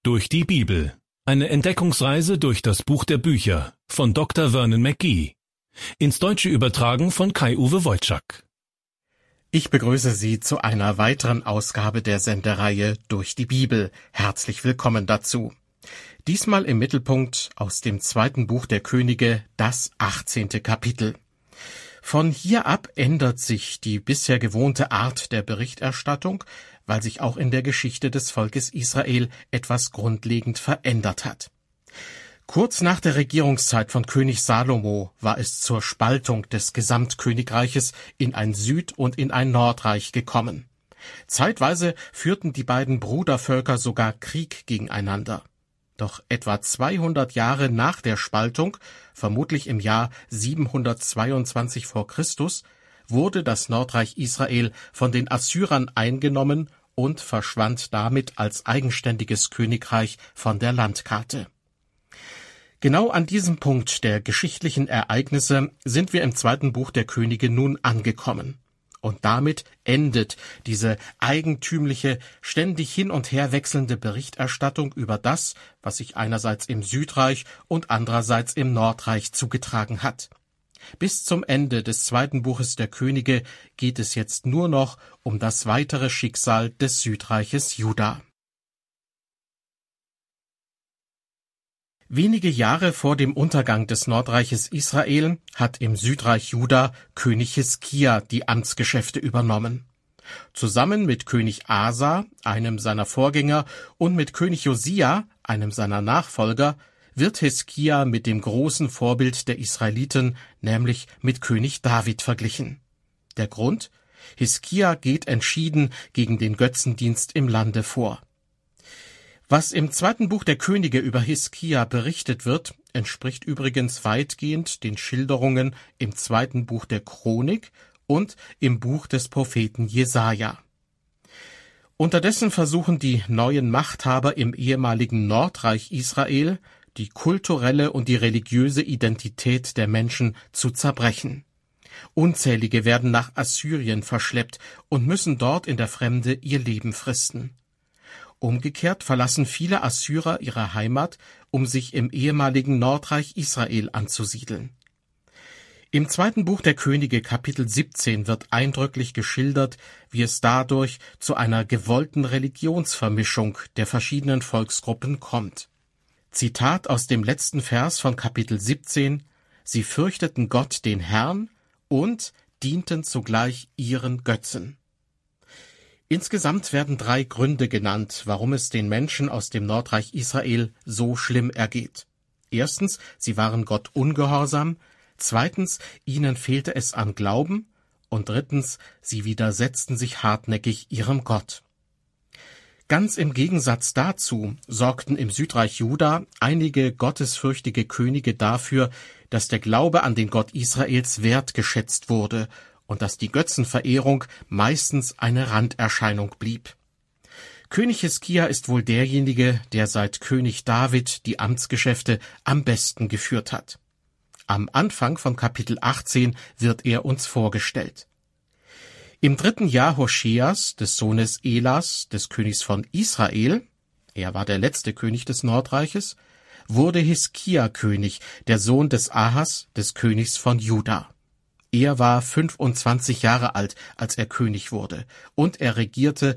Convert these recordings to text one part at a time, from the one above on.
Durch die Bibel. Eine Entdeckungsreise durch das Buch der Bücher von Dr. Vernon McGee. Ins Deutsche übertragen von Kai-Uwe Wojczak. Ich begrüße Sie zu einer weiteren Ausgabe der Sendereihe Durch die Bibel. Herzlich willkommen dazu. Diesmal im Mittelpunkt aus dem 2. Buch der Könige, das 18. Kapitel. Von hier ab ändert sich die bisher gewohnte Art der Berichterstattung, weil sich auch in der Geschichte des Volkes Israel etwas grundlegend verändert hat. Kurz nach der Regierungszeit von König Salomo war es zur Spaltung des Gesamtkönigreiches in ein Süd- und in ein Nordreich gekommen. Zeitweise führten die beiden Brudervölker sogar Krieg gegeneinander. Doch etwa 200 Jahre nach der Spaltung, vermutlich im Jahr 722 vor Christus, wurde das Nordreich Israel von den Assyrern eingenommen und verschwand damit als eigenständiges Königreich von der Landkarte. Genau an diesem Punkt der geschichtlichen Ereignisse sind wir im 2. Buch der Könige nun angekommen. Und damit endet diese eigentümliche, ständig hin und her wechselnde Berichterstattung über das, was sich einerseits im Südreich und andererseits im Nordreich zugetragen hat. Bis zum Ende des 2. Buches der Könige geht es jetzt nur noch um das weitere Schicksal des Südreiches Juda. Wenige Jahre vor dem Untergang des Nordreiches Israel hat im Südreich Juda König Hiskia die Amtsgeschäfte übernommen. Zusammen mit König Asa, einem seiner Vorgänger, und mit König Josia, einem seiner Nachfolger, wird Hiskia mit dem großen Vorbild der Israeliten, nämlich mit König David, verglichen. Der Grund? Hiskia geht entschieden gegen den Götzendienst im Lande vor. Was im 2. Buch der Könige über Hiskia berichtet wird, entspricht übrigens weitgehend den Schilderungen im 2. Buch der Chronik und im Buch des Propheten Jesaja. Unterdessen versuchen die neuen Machthaber im ehemaligen Nordreich Israel, die kulturelle und die religiöse Identität der Menschen zu zerbrechen. Unzählige werden nach Assyrien verschleppt und müssen dort in der Fremde ihr Leben fristen. Umgekehrt verlassen viele Assyrer ihre Heimat, um sich im ehemaligen Nordreich Israel anzusiedeln. Im 2. Buch der Könige, Kapitel 17, wird eindrücklich geschildert, wie es dadurch zu einer gewollten Religionsvermischung der verschiedenen Volksgruppen kommt. Zitat aus dem letzten Vers von Kapitel 17: Sie fürchteten Gott, den Herrn, und dienten zugleich ihren Götzen. Insgesamt werden 3 Gründe genannt, warum es den Menschen aus dem Nordreich Israel so schlimm ergeht. Erstens, sie waren Gott ungehorsam. Zweitens, ihnen fehlte es an Glauben. Und drittens, sie widersetzten sich hartnäckig ihrem Gott. Ganz im Gegensatz dazu sorgten im Südreich Juda einige gottesfürchtige Könige dafür, dass der Glaube an den Gott Israels wertgeschätzt wurde und dass die Götzenverehrung meistens eine Randerscheinung blieb. König Hiskia ist wohl derjenige, der seit König David die Amtsgeschäfte am besten geführt hat. Am Anfang von Kapitel 18 wird er uns vorgestellt. Im 3. Jahr Hoscheas, des Sohnes Elas, des Königs von Israel, er war der letzte König des Nordreiches, wurde Hiskia König, der Sohn des Ahas, des Königs von Juda. Er war 25 Jahre alt, als er König wurde, und er regierte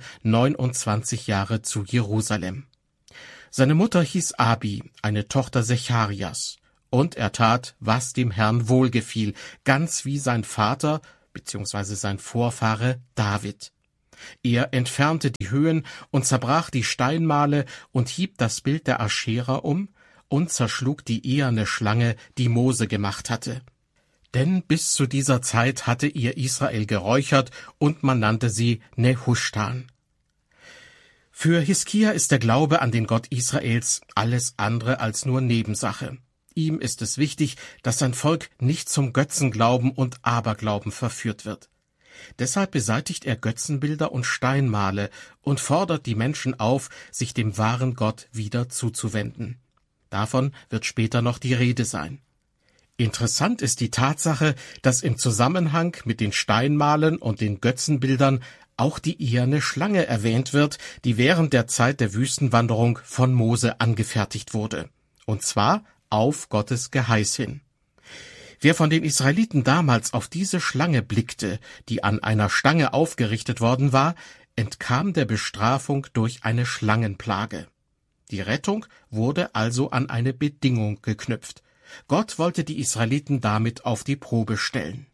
29 Jahre zu Jerusalem. Seine Mutter hieß Abi, eine Tochter Secharias, und er tat, was dem Herrn wohlgefiel, ganz wie sein Vater bzw. sein Vorfahre David. Er entfernte die Höhen und zerbrach die Steinmale und hieb das Bild der Aschera um und zerschlug die eherne Schlange, die Mose gemacht hatte. Denn bis zu dieser Zeit hatte ihr Israel geräuchert und man nannte sie Nehushtan. Für Hiskia ist der Glaube an den Gott Israels alles andere als nur Nebensache. Ihm ist es wichtig, dass sein Volk nicht zum Götzenglauben und Aberglauben verführt wird. Deshalb beseitigt er Götzenbilder und Steinmale und fordert die Menschen auf, sich dem wahren Gott wieder zuzuwenden. Davon wird später noch die Rede sein. Interessant ist die Tatsache, dass im Zusammenhang mit den Steinmalen und den Götzenbildern auch die eherne Schlange erwähnt wird, die während der Zeit der Wüstenwanderung von Mose angefertigt wurde. Und zwar auf Gottes Geheiß hin. Wer von den Israeliten damals auf diese Schlange blickte, die an einer Stange aufgerichtet worden war, entkam der Bestrafung durch eine Schlangenplage. Die Rettung wurde also an eine Bedingung geknüpft. Gott wollte die Israeliten damit auf die Probe stellen.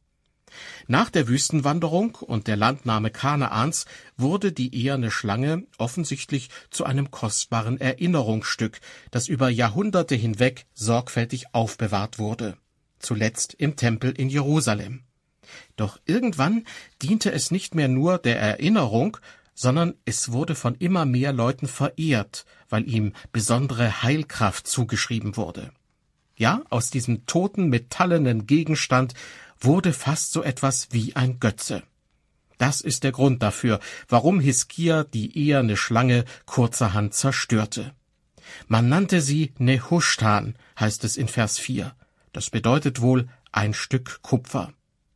Nach der Wüstenwanderung und der Landnahme Kanaans wurde die eherne Schlange offensichtlich zu einem kostbaren Erinnerungsstück, das über Jahrhunderte hinweg sorgfältig aufbewahrt wurde, zuletzt im Tempel in Jerusalem. Doch irgendwann diente es nicht mehr nur der Erinnerung, sondern es wurde von immer mehr Leuten verehrt, weil ihm besondere Heilkraft zugeschrieben wurde. Ja, aus diesem toten, metallenen Gegenstand wurde fast so etwas wie ein Götze. Das ist der Grund dafür, warum Hiskia die eherne Schlange kurzerhand zerstörte. Man nannte sie Nehushtan, heißt es in Vers 4. Das bedeutet wohl ein Stück Kupfer.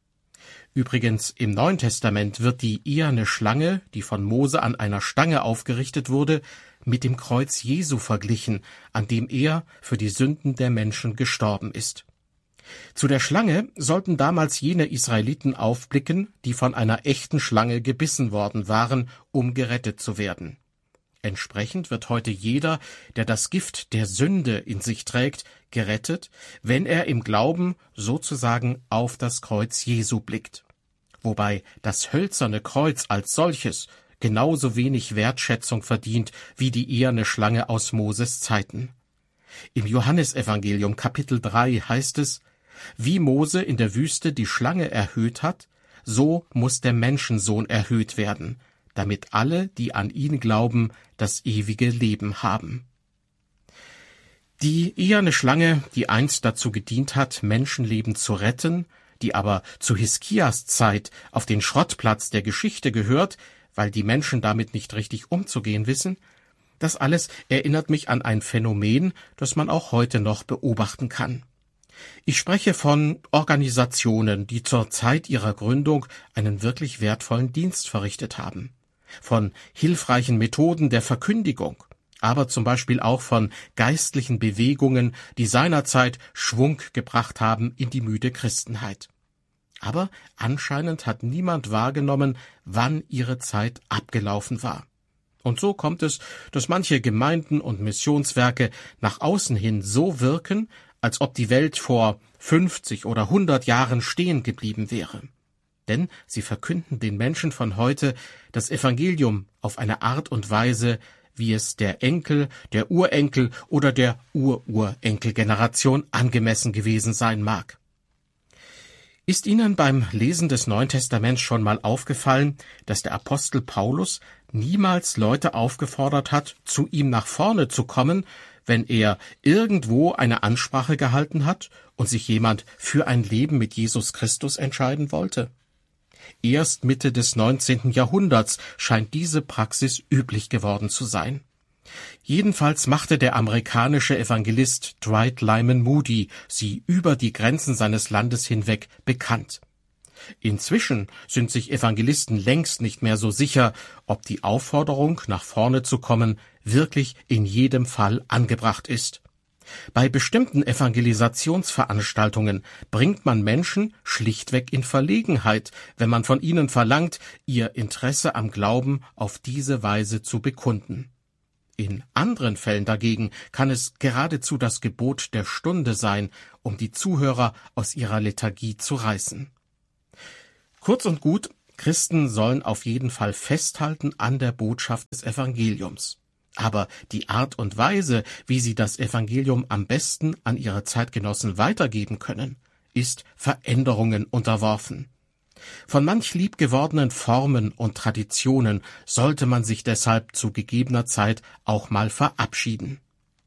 Übrigens, im Neuen Testament wird die eherne Schlange, die von Mose an einer Stange aufgerichtet wurde, mit dem Kreuz Jesu verglichen, an dem er für die Sünden der Menschen gestorben ist. Zu der Schlange sollten damals jene Israeliten aufblicken, die von einer echten Schlange gebissen worden waren, um gerettet zu werden. Entsprechend wird heute jeder, der das Gift der Sünde in sich trägt, gerettet, wenn er im Glauben sozusagen auf das Kreuz Jesu blickt. Wobei das hölzerne Kreuz als solches genauso wenig Wertschätzung verdient wie die eherne Schlange aus Moses Zeiten. Im Johannesevangelium Kapitel 3 heißt es: Wie Mose in der Wüste die Schlange erhöht hat, so muss der Menschensohn erhöht werden, damit alle, die an ihn glauben, das ewige Leben haben. Die eherne Schlange, die einst dazu gedient hat, Menschenleben zu retten, die aber zu Hiskias Zeit auf den Schrottplatz der Geschichte gehört, weil die Menschen damit nicht richtig umzugehen wissen, das alles erinnert mich an ein Phänomen, das man auch heute noch beobachten kann. Ich spreche von Organisationen, die zur Zeit ihrer Gründung einen wirklich wertvollen Dienst verrichtet haben, von hilfreichen Methoden der Verkündigung, aber zum Beispiel auch von geistlichen Bewegungen, die seinerzeit Schwung gebracht haben in die müde Christenheit. Aber anscheinend hat niemand wahrgenommen, wann ihre Zeit abgelaufen war. Und so kommt es, dass manche Gemeinden und Missionswerke nach außen hin so wirken, als ob die Welt vor 50 oder 100 Jahren stehen geblieben wäre. Denn sie verkünden den Menschen von heute das Evangelium auf eine Art und Weise, wie es der Enkel, der Urenkel oder der Ururenkelgeneration angemessen gewesen sein mag. Ist Ihnen beim Lesen des Neuen Testaments schon mal aufgefallen, dass der Apostel Paulus niemals Leute aufgefordert hat, zu ihm nach vorne zu kommen, wenn er irgendwo eine Ansprache gehalten hat und sich jemand für ein Leben mit Jesus Christus entscheiden wollte? Erst Mitte des 19. Jahrhunderts scheint diese Praxis üblich geworden zu sein. Jedenfalls machte der amerikanische Evangelist Dwight Lyman Moody sie über die Grenzen seines Landes hinweg bekannt. Inzwischen sind sich Evangelisten längst nicht mehr so sicher, ob die Aufforderung, nach vorne zu kommen, wirklich in jedem Fall angebracht ist. Bei bestimmten Evangelisationsveranstaltungen bringt man Menschen schlichtweg in Verlegenheit, wenn man von ihnen verlangt, ihr Interesse am Glauben auf diese Weise zu bekunden. In anderen Fällen dagegen kann es geradezu das Gebot der Stunde sein, um die Zuhörer aus ihrer Lethargie zu reißen. Kurz und gut, Christen sollen auf jeden Fall festhalten an der Botschaft des Evangeliums. Aber die Art und Weise, wie sie das Evangelium am besten an ihre Zeitgenossen weitergeben können, ist Veränderungen unterworfen. Von manch liebgewordenen Formen und Traditionen sollte man sich deshalb zu gegebener Zeit auch mal verabschieden.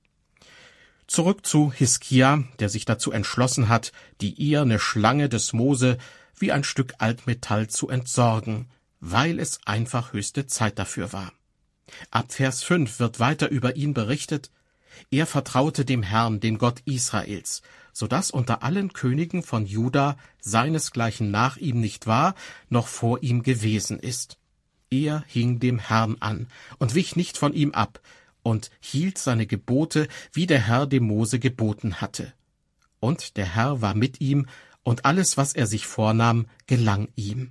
Zurück zu Hiskia, der sich dazu entschlossen hat, die eherne Schlange des Mose wie ein Stück Altmetall zu entsorgen, weil es einfach höchste Zeit dafür war. Ab Vers 5 wird weiter über ihn berichtet: Er vertraute dem Herrn, dem Gott Israels, so dass unter allen Königen von Juda seinesgleichen nach ihm nicht war, noch vor ihm gewesen ist. Er hing dem Herrn an und wich nicht von ihm ab und hielt seine Gebote, wie der Herr dem Mose geboten hatte. Und der Herr war mit ihm, und alles, was er sich vornahm, gelang ihm.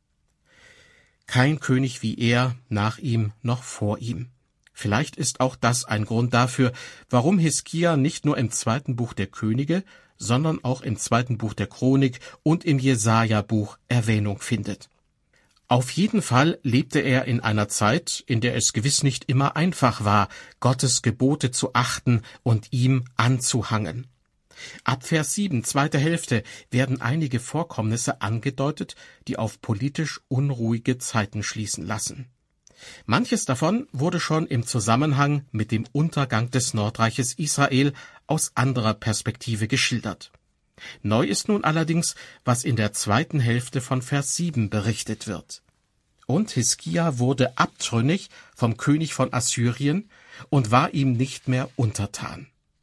Kein König wie er, nach ihm noch vor ihm. Vielleicht ist auch das ein Grund dafür, warum Hiskia nicht nur im 2. Buch der Könige, sondern auch im 2. Buch der Chronik und im Jesaja-Buch Erwähnung findet. Auf jeden Fall lebte er in einer Zeit, in der es gewiss nicht immer einfach war, Gottes Gebote zu achten und ihm anzuhangen. Ab Vers 7, zweite Hälfte, werden einige Vorkommnisse angedeutet, die auf politisch unruhige Zeiten schließen lassen. Manches davon wurde schon im Zusammenhang mit dem Untergang des Nordreiches Israel aus anderer Perspektive geschildert. Neu ist nun allerdings, was in der 2. Hälfte von Vers 7 berichtet wird. Und Hiskia wurde abtrünnig vom König von Assyrien und war ihm nicht mehr untertan.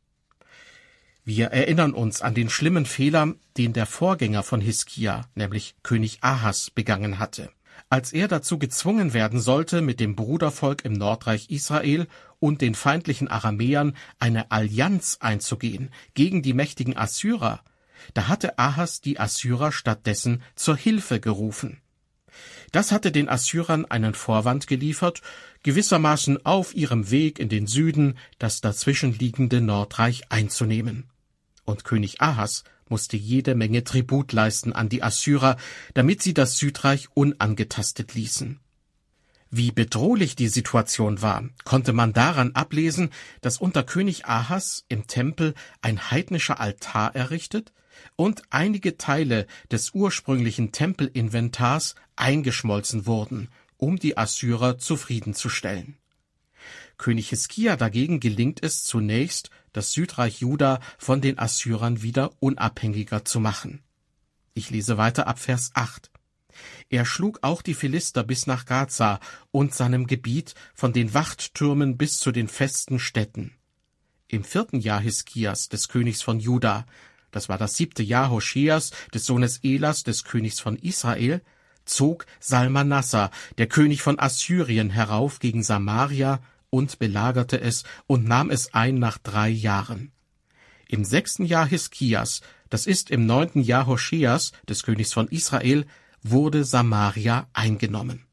Wir erinnern uns an den schlimmen Fehler, den der Vorgänger von Hiskia, nämlich König Ahas, begangen hatte. Als er dazu gezwungen werden sollte, mit dem Brudervolk im Nordreich Israel und den feindlichen Aramäern eine Allianz einzugehen gegen die mächtigen Assyrer, da hatte Ahas die Assyrer stattdessen zur Hilfe gerufen. Das hatte den Assyrern einen Vorwand geliefert, gewissermaßen auf ihrem Weg in den Süden das dazwischenliegende Nordreich einzunehmen. Und König Ahas musste jede Menge Tribut leisten an die Assyrer, damit sie das Südreich unangetastet ließen. Wie bedrohlich die Situation war, konnte man daran ablesen, dass unter König Ahas im Tempel ein heidnischer Altar errichtet und einige Teile des ursprünglichen Tempelinventars eingeschmolzen wurden, um die Assyrer zufriedenzustellen. König Hiskia dagegen gelingt es zunächst, das Südreich Juda von den Assyrern wieder unabhängiger zu machen. Ich lese weiter ab Vers 8. Er schlug auch die Philister bis nach Gaza und seinem Gebiet von den Wachttürmen bis zu den festen Städten. Im 4. Jahr Hiskias, des Königs von Juda, das war das 7. Jahr Hoscheas, des Sohnes Elas, des Königs von Israel, zog Salmanassar, der König von Assyrien, herauf gegen Samaria und belagerte es und nahm es ein nach 3 Jahren. Im 6. Jahr Hiskias, das ist im 9. Jahr Hoscheas, des Königs von Israel, wurde Samaria eingenommen.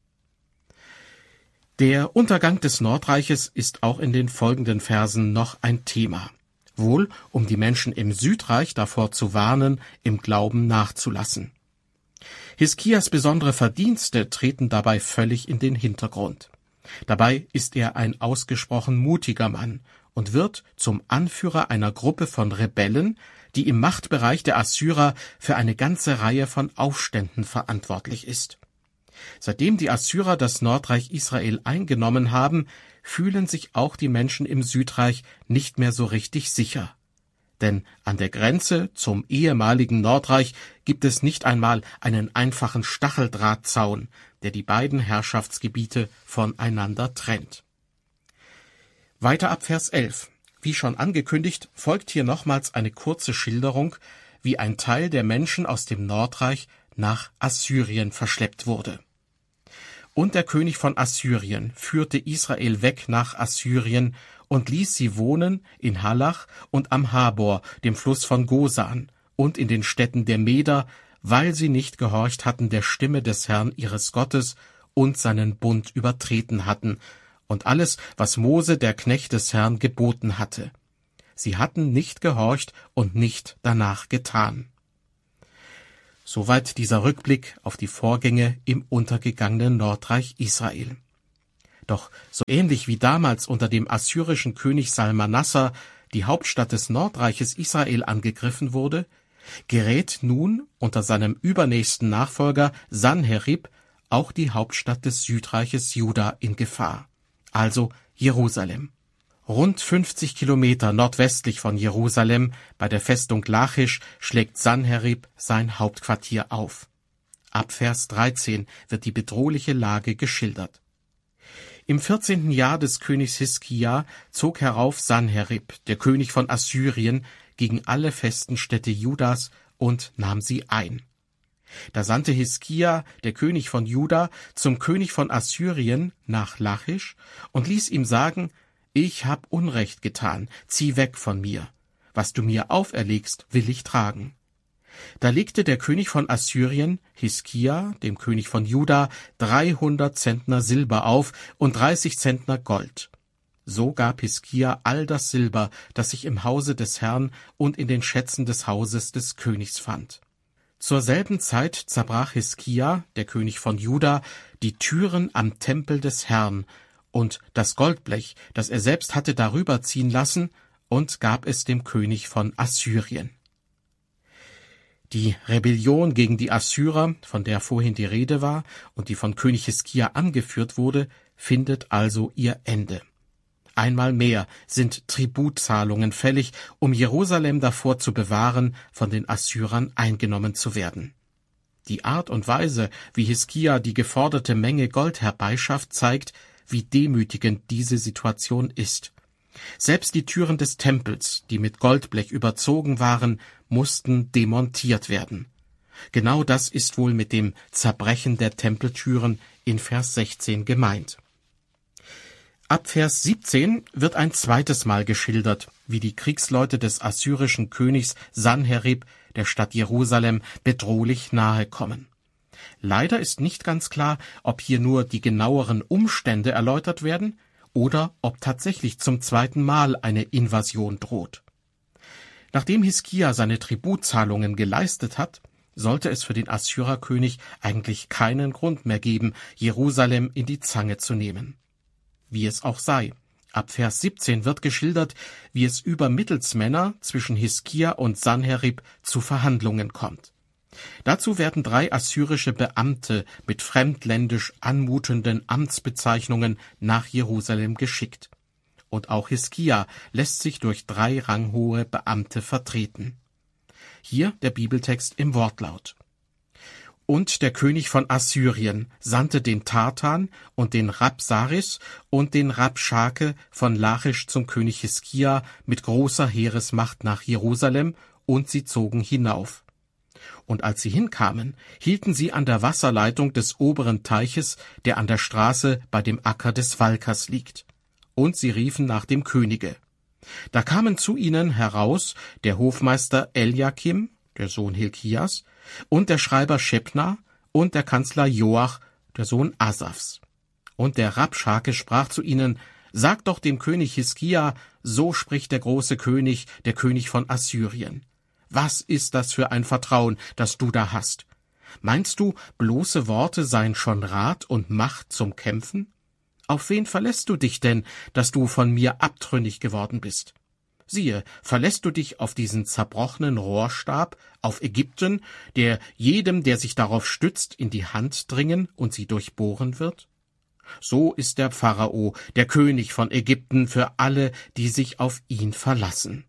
Der Untergang des Nordreiches ist auch in den folgenden Versen noch ein Thema. Wohl, um die Menschen im Südreich davor zu warnen, im Glauben nachzulassen. Hiskias besondere Verdienste treten dabei völlig in den Hintergrund. Dabei ist er ein ausgesprochen mutiger Mann und wird zum Anführer einer Gruppe von Rebellen, die im Machtbereich der Assyrer für eine ganze Reihe von Aufständen verantwortlich ist. Seitdem die Assyrer das Nordreich Israel eingenommen haben, fühlen sich auch die Menschen im Südreich nicht mehr so richtig sicher. Denn an der Grenze zum ehemaligen Nordreich gibt es nicht einmal einen einfachen Stacheldrahtzaun, der die beiden Herrschaftsgebiete voneinander trennt. Weiter ab Vers 11. Wie schon angekündigt, folgt hier nochmals eine kurze Schilderung, wie ein Teil der Menschen aus dem Nordreich nach Assyrien verschleppt wurde. Und der König von Assyrien führte Israel weg nach Assyrien und ließ sie wohnen in Halach und am Habor, dem Fluss von Gosan, und in den Städten der Meder, weil sie nicht gehorcht hatten der Stimme des Herrn ihres Gottes und seinen Bund übertreten hatten, und alles, was Mose, der Knecht des Herrn, geboten hatte. Sie hatten nicht gehorcht und nicht danach getan. Soweit dieser Rückblick auf die Vorgänge im untergegangenen Nordreich Israel. Doch so ähnlich wie damals unter dem assyrischen König Salmanassar die Hauptstadt des Nordreiches Israel angegriffen wurde, gerät nun unter seinem übernächsten Nachfolger Sanherib auch die Hauptstadt des Südreiches Juda in Gefahr, also Jerusalem. Rund 50 Kilometer nordwestlich von Jerusalem, bei der Festung Lachisch, schlägt Sanherib sein Hauptquartier auf. Ab Vers 13 wird die bedrohliche Lage geschildert. Im 14. Jahr des Königs Hiskia zog herauf Sanherib, der König von Assyrien, gegen alle festen Städte Judas und nahm sie ein. Da sandte Hiskia, der König von Juda, zum König von Assyrien nach Lachisch und ließ ihm sagen: Ich hab Unrecht getan, zieh weg von mir. Was du mir auferlegst, will ich tragen. Da legte der König von Assyrien Hiskia, dem König von Juda, 300 Zentner Silber auf und 30 Zentner Gold. So gab Hiskia all das Silber, das sich im Hause des Herrn und in den Schätzen des Hauses des Königs fand. Zur selben Zeit zerbrach Hiskia, der König von Juda, die Türen am Tempel des Herrn und das Goldblech, das er selbst hatte darüber ziehen lassen, und gab es dem König von Assyrien. Die Rebellion gegen die Assyrer, von der vorhin die Rede war und die von König Hiskia angeführt wurde, findet also ihr Ende. Einmal mehr sind Tributzahlungen fällig, um Jerusalem davor zu bewahren, von den Assyrern eingenommen zu werden. Die Art und Weise, wie Hiskia die geforderte Menge Gold herbeischafft, zeigt, wie demütigend diese Situation ist. Selbst die Türen des Tempels, die mit Goldblech überzogen waren, mussten demontiert werden. Genau das ist wohl mit dem Zerbrechen der Tempeltüren in Vers 16 gemeint. Ab Vers 17 wird ein zweites Mal geschildert, wie die Kriegsleute des assyrischen Königs Sanherib der Stadt Jerusalem bedrohlich nahe kommen. Leider ist nicht ganz klar, ob hier nur die genaueren Umstände erläutert werden oder ob tatsächlich zum zweiten Mal eine Invasion droht. Nachdem Hiskia seine Tributzahlungen geleistet hat, sollte es für den Assyrerkönig eigentlich keinen Grund mehr geben, Jerusalem in die Zange zu nehmen. Wie es auch sei. Ab Vers 17 wird geschildert, wie es über Mittelsmänner zwischen Hiskia und Sanherib zu Verhandlungen kommt. Dazu werden 3 assyrische Beamte mit fremdländisch anmutenden Amtsbezeichnungen nach Jerusalem geschickt. Und auch Hiskia lässt sich durch 3 ranghohe Beamte vertreten. Hier der Bibeltext im Wortlaut. Und der König von Assyrien sandte den Tartan und den Rabsaris und den Rabschake von Lachisch zum König Hiskia mit großer Heeresmacht nach Jerusalem, und sie zogen hinauf. Und als sie hinkamen, hielten sie an der Wasserleitung des oberen Teiches, der an der Straße bei dem Acker des Walkers liegt. Und sie riefen nach dem Könige. Da kamen zu ihnen heraus der Hofmeister Eliakim, der Sohn Hilkias, und der Schreiber Schebna und der Kanzler Joach, der Sohn Asafs. Und der Rabschake sprach zu ihnen: Sagt doch dem König Hiskia, so spricht der große König, der König von Assyrien. Was ist das für ein Vertrauen, das du da hast? Meinst du, bloße Worte seien schon Rat und Macht zum Kämpfen? Auf wen verlässt du dich denn, dass du von mir abtrünnig geworden bist? Siehe, verlässt du dich auf diesen zerbrochenen Rohrstab, auf Ägypten, der jedem, der sich darauf stützt, in die Hand dringen und sie durchbohren wird? So ist der Pharao, der König von Ägypten, für alle, die sich auf ihn verlassen.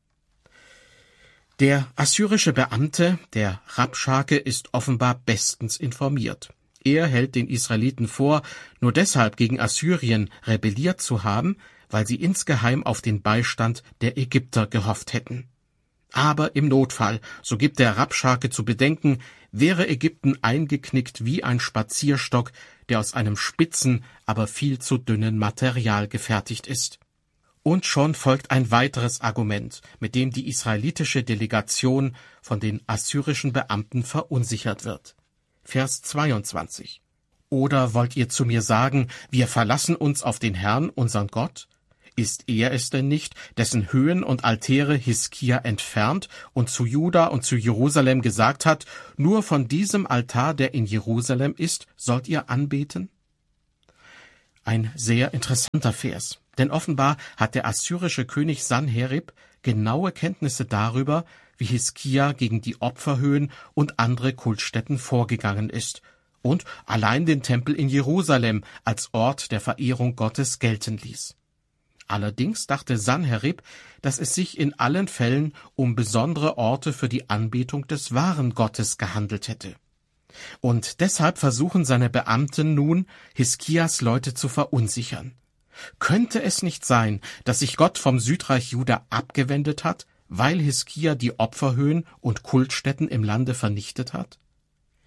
Der assyrische Beamte, der Rabschake, ist offenbar bestens informiert. Er hält den Israeliten vor, nur deshalb gegen Assyrien rebelliert zu haben, weil sie insgeheim auf den Beistand der Ägypter gehofft hätten. Aber im Notfall, so gibt der Rabschake zu bedenken, wäre Ägypten eingeknickt wie ein Spazierstock, der aus einem spitzen, aber viel zu dünnen Material gefertigt ist. Und schon folgt ein weiteres Argument, mit dem die israelitische Delegation von den assyrischen Beamten verunsichert wird. Vers 22. Oder wollt ihr zu mir sagen, wir verlassen uns auf den Herrn, unseren Gott? Ist er es denn nicht, dessen Höhen und Altäre Hiskia entfernt und zu Juda und zu Jerusalem gesagt hat, nur von diesem Altar, der in Jerusalem ist, sollt ihr anbeten? Ein sehr interessanter Vers, denn offenbar hat der assyrische König Sanherib genaue Kenntnisse darüber, wie Hiskia gegen die Opferhöhen und andere Kultstätten vorgegangen ist und allein den Tempel in Jerusalem als Ort der Verehrung Gottes gelten ließ. Allerdings dachte Sanherib, dass es sich in allen Fällen um besondere Orte für die Anbetung des wahren Gottes gehandelt hätte. Und deshalb versuchen seine Beamten nun, Hiskias Leute zu verunsichern. Könnte es nicht sein, dass sich Gott vom Südreich Juda abgewendet hat, weil Hiskia die Opferhöhen und Kultstätten im Lande vernichtet hat?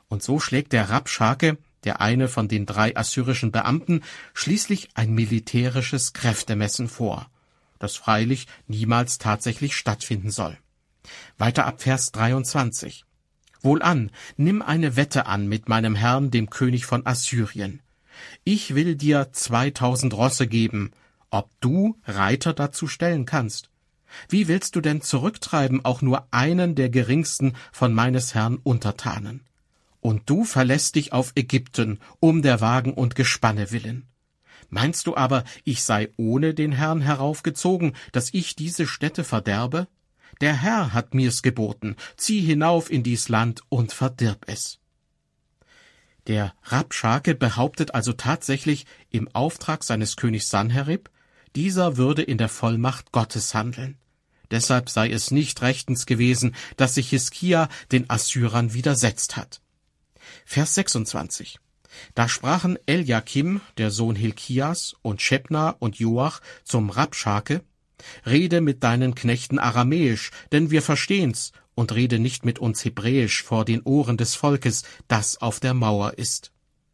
Und so schlägt der Rabschake, der eine von den 3 assyrischen Beamten, schließlich ein militärisches Kräftemessen vor, das freilich niemals tatsächlich stattfinden soll. Weiter ab Vers 23. Wohlan, nimm eine Wette an mit meinem Herrn, dem König von Assyrien. Ich will dir 2000 Rosse geben, ob du Reiter dazu stellen kannst. Wie willst du denn zurücktreiben auch nur einen der geringsten von meines Herrn Untertanen? Und du verlässt dich auf Ägypten, um der Wagen und Gespanne willen. Meinst du aber, ich sei ohne den Herrn heraufgezogen, dass ich diese Städte verderbe? Der Herr hat mir's geboten, zieh hinauf in dies Land und verdirb es. Der Rabschake behauptet also tatsächlich im Auftrag seines Königs Sanherib, dieser würde in der Vollmacht Gottes handeln. Deshalb sei es nicht rechtens gewesen, dass sich Hiskia den Assyrern widersetzt hat. Vers 26. Da sprachen Eliakim, der Sohn Hilkias, und Schebna und Joach zum Rabschake: Rede mit deinen Knechten aramäisch, denn wir verstehen's, und rede nicht mit uns hebräisch vor den Ohren des Volkes, das auf der Mauer ist.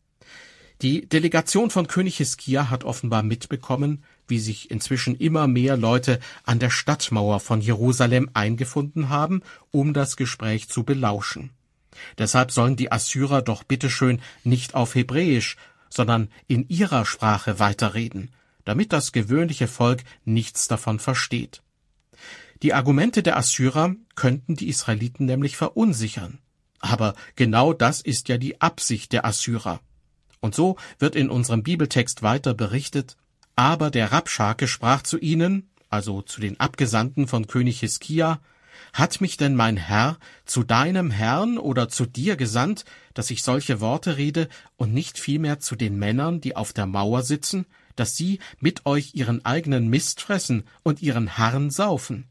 Die Delegation von König Hiskia hat offenbar mitbekommen, wie sich inzwischen immer mehr Leute an der Stadtmauer von Jerusalem eingefunden haben, um das Gespräch zu belauschen. Deshalb sollen die Assyrer doch bitteschön nicht auf Hebräisch, sondern in ihrer Sprache weiterreden, damit das gewöhnliche Volk nichts davon versteht. Die Argumente der Assyrer könnten die Israeliten nämlich verunsichern. Aber genau das ist ja die Absicht der Assyrer. Und so wird in unserem Bibeltext weiter berichtet: Aber der Rabschake sprach zu ihnen, also zu den Abgesandten von König Hiskia: Hat mich denn mein Herr zu deinem Herrn oder zu dir gesandt, dass ich solche Worte rede, und nicht vielmehr zu den Männern, die auf der Mauer sitzen, dass sie mit euch ihren eigenen Mist fressen und ihren Harren saufen?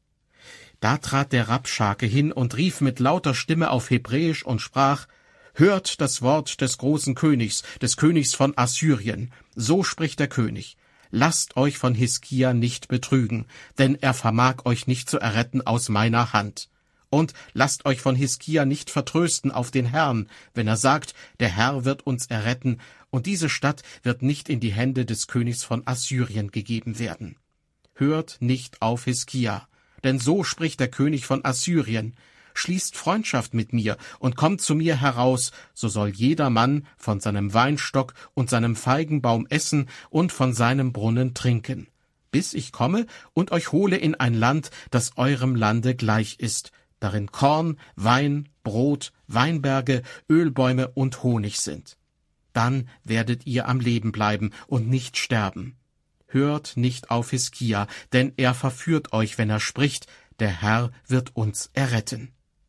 Da trat der Rabschake hin und rief mit lauter Stimme auf Hebräisch und sprach: Hört das Wort des großen Königs, des Königs von Assyrien. So spricht der König: Lasst euch von Hiskia nicht betrügen, denn er vermag euch nicht zu erretten aus meiner Hand. Und lasst euch von Hiskia nicht vertrösten auf den Herrn, wenn er sagt, der Herr wird uns erretten, und diese Stadt wird nicht in die Hände des Königs von Assyrien gegeben werden. Hört nicht auf Hiskia, denn so spricht der König von Assyrien: Schließt Freundschaft mit mir und kommt zu mir heraus, so soll jeder Mann von seinem Weinstock und seinem Feigenbaum essen und von seinem Brunnen trinken, bis ich komme und euch hole in ein Land, das eurem Lande gleich ist, darin Korn, Wein, Brot, Weinberge, Ölbäume und Honig sind. Dann werdet ihr am Leben bleiben und nicht sterben. Hört nicht auf Hiskia, denn er verführt euch, wenn er spricht, der Herr wird uns erretten.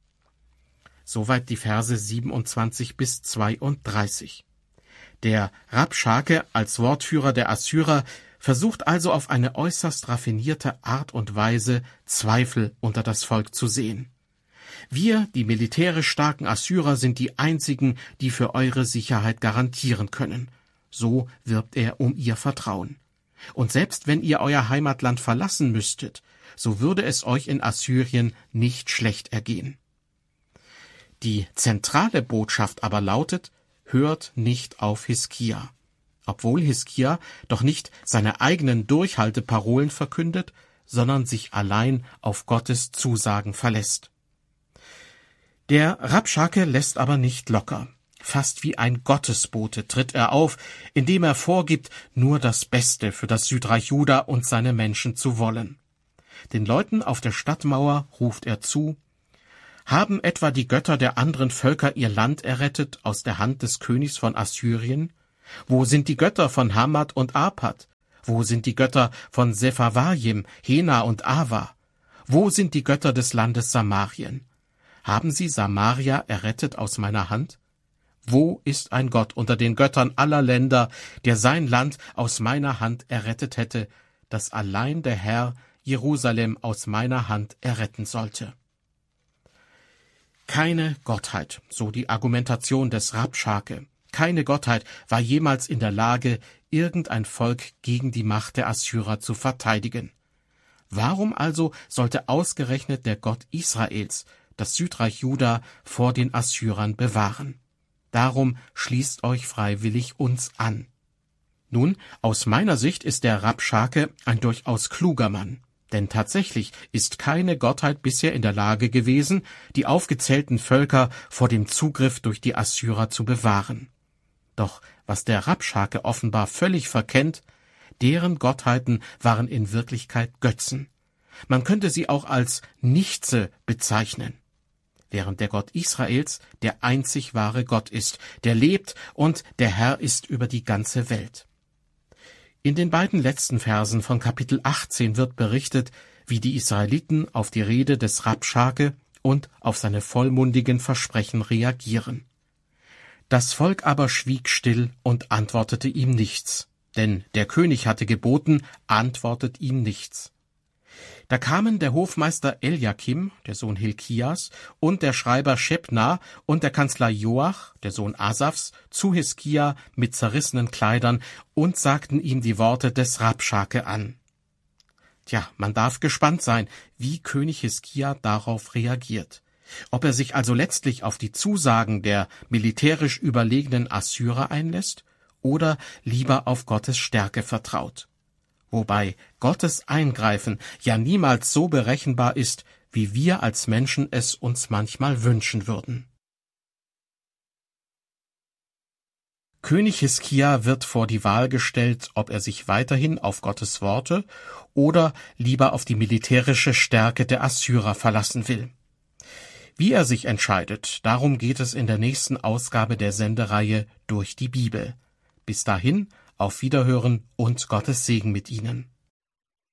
Soweit die Verse 27 bis 32. Der Rabschake als Wortführer der Assyrer versucht also auf eine äußerst raffinierte Art und Weise Zweifel unter das Volk zu sehen. Wir, die militärisch starken Assyrer, sind die einzigen, die für eure Sicherheit garantieren können. So wirbt er um ihr Vertrauen. Und selbst wenn ihr euer Heimatland verlassen müsstet, so würde es euch in Assyrien nicht schlecht ergehen. Die zentrale Botschaft aber lautet: Hört nicht auf Hiskia. Obwohl Hiskia doch nicht seine eigenen Durchhalteparolen verkündet, sondern sich allein auf Gottes Zusagen verlässt. Der Rabschake lässt aber nicht locker. Fast wie ein Gottesbote tritt er auf, indem er vorgibt, nur das Beste für das Südreich Juda und seine Menschen zu wollen. Den Leuten auf der Stadtmauer ruft er zu: Haben etwa die Götter der anderen Völker ihr Land errettet aus der Hand des Königs von Assyrien? Wo sind die Götter von Hamad und Arpad? Wo sind die Götter von Sepharvaim, Hena und Ava? Wo sind die Götter des Landes Samarien? Haben sie Samaria errettet aus meiner Hand? Wo ist ein Gott unter den Göttern aller Länder, der sein Land aus meiner Hand errettet hätte, dass allein der Herr Jerusalem aus meiner Hand erretten sollte? Keine Gottheit, so die Argumentation des Rabschake, keine Gottheit war jemals in der Lage, irgendein Volk gegen die Macht der Assyrer zu verteidigen. Warum also sollte ausgerechnet der Gott Israels das Südreich Juda vor den Assyrern bewahren? Darum schließt euch freiwillig uns an. Nun, aus meiner Sicht ist der Rabschake ein durchaus kluger Mann. Denn tatsächlich ist keine Gottheit bisher in der Lage gewesen, die aufgezählten Völker vor dem Zugriff durch die Assyrer zu bewahren. Doch was der Rabschake offenbar völlig verkennt, deren Gottheiten waren in Wirklichkeit Götzen. Man könnte sie auch als Nichtse bezeichnen. Während der Gott Israels der einzig wahre Gott ist, der lebt und der Herr ist über die ganze Welt. In den beiden letzten Versen von Kapitel 18 wird berichtet, wie die Israeliten auf die Rede des Rabschake und auf seine vollmundigen Versprechen reagieren. Das Volk aber schwieg still und antwortete ihm nichts, denn der König hatte geboten, antwortet ihm nichts. Da kamen der Hofmeister Eliakim, der Sohn Hilkias, und der Schreiber Schebna und der Kanzler Joach, der Sohn Asafs, zu Hiskia mit zerrissenen Kleidern und sagten ihm die Worte des Rabschake an. Tja, man darf gespannt sein, wie König Hiskia darauf reagiert. Ob er sich also letztlich auf die Zusagen der militärisch überlegenen Assyrer einlässt oder lieber auf Gottes Stärke vertraut. Wobei Gottes Eingreifen ja niemals so berechenbar ist, wie wir als Menschen es uns manchmal wünschen würden. König Hiskia wird vor die Wahl gestellt, ob er sich weiterhin auf Gottes Worte oder lieber auf die militärische Stärke der Assyrer verlassen will. Wie er sich entscheidet, darum geht es in der nächsten Ausgabe der Sendereihe Durch die Bibel. Bis dahin, auf Wiederhören und Gottes Segen mit Ihnen.